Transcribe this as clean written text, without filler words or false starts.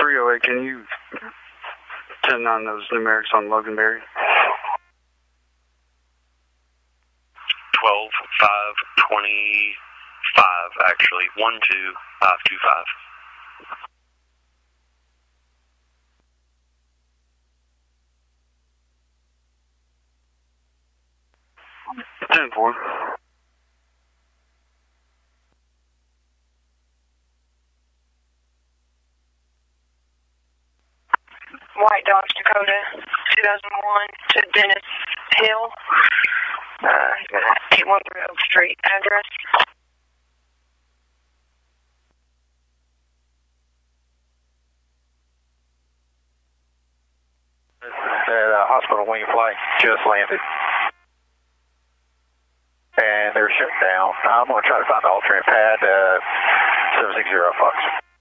308, can you send on those numerics on Loganberry? 12-5-25, actually. 12525. 10-4. White Dogs, Dakota, 2001 to Dennis Hill, 813 Oak Street. Address? This is at Hospital Wing Flight, just landed. And they're shut down. I'm going to try to find the alternate pad, 760 Fox.